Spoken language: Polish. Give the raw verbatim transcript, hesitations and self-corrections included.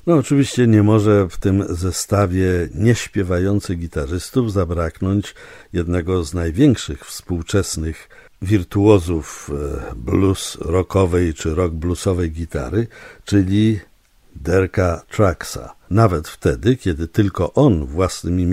No oczywiście nie może w tym zestawie nieśpiewających gitarzystów zabraknąć jednego z największych współczesnych wirtuozów blues rockowej czy rock bluesowej gitary, czyli Dereka Trucksa. Nawet wtedy, kiedy tylko on własnymi